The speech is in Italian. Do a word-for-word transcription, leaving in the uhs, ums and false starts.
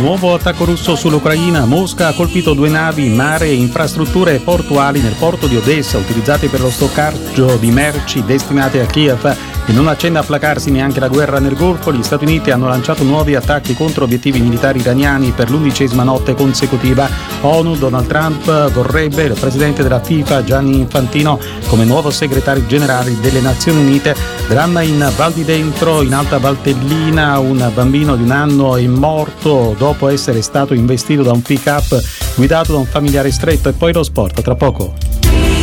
Nuovo attacco russo sull'Ucraina. Mosca ha colpito due navi in mare e infrastrutture portuali nel porto di Odessa utilizzate per lo stoccaggio di merci destinate a Kiev. E non accenna a placarsi neanche la guerra nel Golfo. Gli Stati Uniti hanno lanciato nuovi attacchi contro obiettivi militari iraniani per l'undicesima notte consecutiva. ONU, Donald Trump vorrebbe il presidente della FIFA Gianni Infantino come nuovo segretario generale delle Nazioni Unite. Dramma in Val di Dentro, in Alta Valtellina, un bambino di un anno è morto dopo essere stato investito da un pick-up guidato da un familiare stretto. E poi lo sport, tra poco.